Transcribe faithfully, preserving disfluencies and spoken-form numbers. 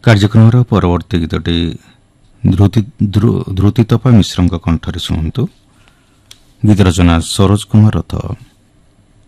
କାର୍ଯ୍ୟକ୍ରମର ପରବର୍ତ୍ତୀ ଗୀତଟି ଧୃତିତପା ମିଶ୍ରଙ୍କ କଣ୍ଠରେ ଶୁଣନ୍ତୁ। ଗୀତ ରଚନା ସରୋଜ କୁମାର ରଥ।